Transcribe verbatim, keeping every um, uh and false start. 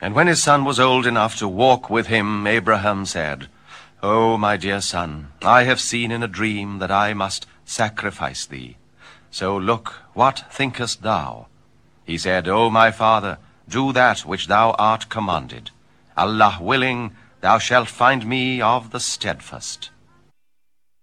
And when his son was old enough to walk with him, Abraham said, O my dear son, I have seen in a dream that I must sacrifice thee. So look, what thinkest thou? He said, O my father, do that which thou art commanded. Allah willing, thou shalt find me of the steadfast.